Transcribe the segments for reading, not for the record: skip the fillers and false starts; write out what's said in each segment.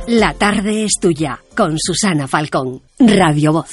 La tarde es tuya, con Susana Falcón, Radio Voz.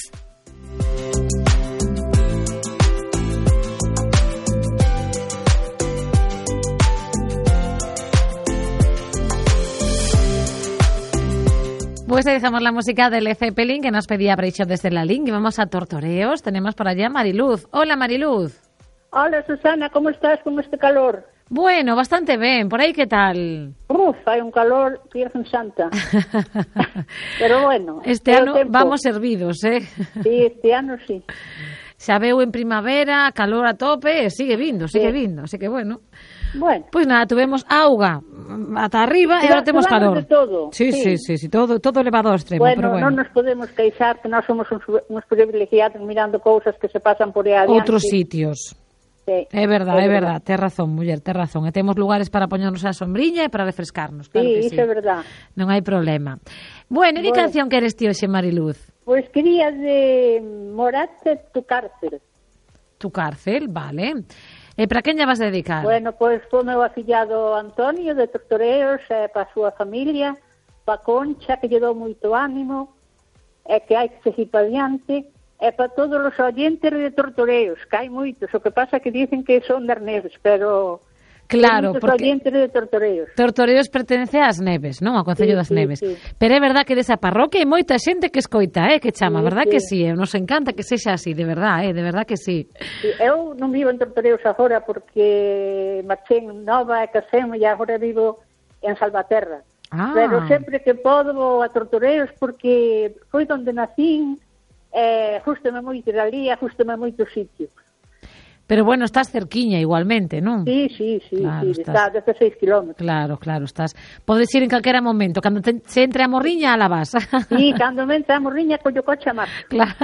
Pues dejamos la música de Led Zeppelin que nos pedía Breixo desde la link y vamos a Tortoreos. Tenemos por allá a Mariluz. Hola, Mariluz. Hola, Susana, ¿cómo estás con este calor? Bueno, bastante bien. ¿Por ahí qué tal? Hay un calor, Virgen Santa. Pero bueno. Este ano vamos servidos, ¿eh? Sí, este ano sí. Xa veu en primavera, calor a tope, sigue vindo, así que bueno. Bueno. Pues nada, tuvemos auga ata arriba e agora temos calor. De todo. Sí, todo elevado ao extremo, bueno, pero bueno. Non nos podemos queixar que nós somos uns privilegiados mirando cousas que se pasan por aí adiante. Outros sitios. Sí, é verdad, tes razón, muller, tes razón. E temos lugares para poñernos a sombriña e para refrescarnos, claro que sí. Iso é verdad. Non hai problema. Bueno, que canción queres ti hoxe, Mariluz? Pois quería de Morat, Tu cárcel. Tu cárcel, vale. E para quen lle vas a dedicar? Bueno, pois foi meu afillado Antonio de Tortoreos, para a súa familia, para Concha, que lle dou moito ánimo, e que hai que seguir para diante, e para todos os oyentes de Tortoreos, que hai moitos, o que pasa que dicen que son das Neves, pero claro, porque oyentes de Tortoreos. Tortoreos pertence ás Neves, non? Ao Concello das Neves. Sí. Pero é verdad que desa parroquia hai moita xente que escoita, que chama, verdad que sí, nos encanta que sexa así, de verdad que sí. Eu non vivo en Tortoreos agora porque marchei en Nova e casei-me e agora vivo en Salvaterra. Pero sempre que podo vou a Tortoreos porque foi onde nacín, gústame moito ir ali, gústame moito o sitio. Pero bueno, estás cerquiña igualmente, non? Sí, claro, está 16 kilómetros. Claro, estás. Podes ir en calquera momento, cando se entre a morriña, la vas. Sí, cando me entre a morriña, collo coche a mar. Claro.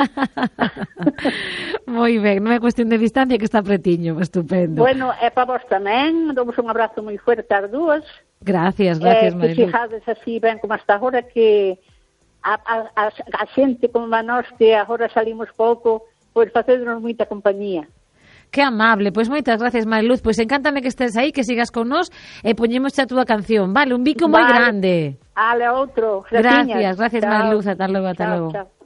Moi ben, non é cuestión de distancia que está pretiño, estupendo. Bueno, e para vos tamén, damos un abrazo moi fuerte ás dúas. Gracias, Mariluz. Que fijades así ben como hasta agora que a xente como a nós que agora salimos pouco, pois facednos moita compañía. Que amable, pois moitas gracias, Mariluz. Pois encántame que estés aí, que sigas con nós e poñemos a túa canción. Vale, un bico moi grande. Ale, outro. Gracias, Mariluz. Ata logo. Chao.